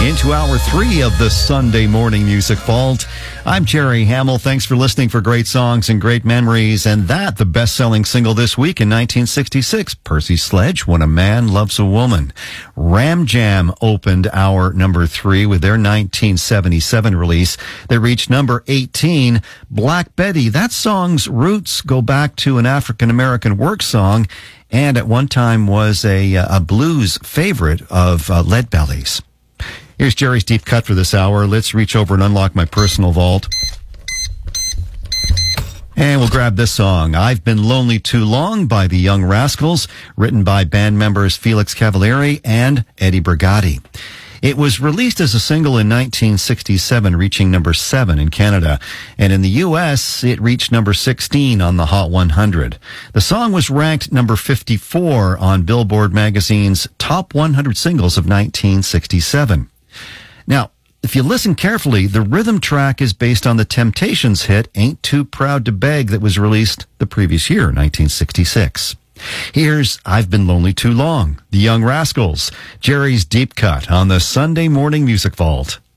into hour 3 of the Sunday Morning Music Vault. I'm Jerry Hamill. Thanks for listening for great songs and great memories. And that, the best-selling single this week in 1966, Percy Sledge, When a Man Loves a Woman. Ram Jam opened hour number 3 with their 1977 release. They reached number 18. Black Betty, that song's roots go back to an African-American work song, and at one time was a blues favorite of Leadbelly's. Here's Jerry's Deep Cut for this hour. Let's reach over and unlock my personal vault. And we'll grab this song, I've Been Lonely Too Long by the Young Rascals, written by band members Felix Cavaliere and Eddie Brigati. It was released as a single in 1967, reaching number 7 in Canada. And in the U.S., it reached number 16 on the Hot 100. The song was ranked number 54 on Billboard magazine's Top 100 Singles of 1967. Now, if you listen carefully, the rhythm track is based on the Temptations hit Ain't Too Proud to Beg that was released the previous year, 1966. Here's I've Been Lonely Too Long, the Young Rascals, Jerry's Deep Cut on the Sunday Morning Music Vault.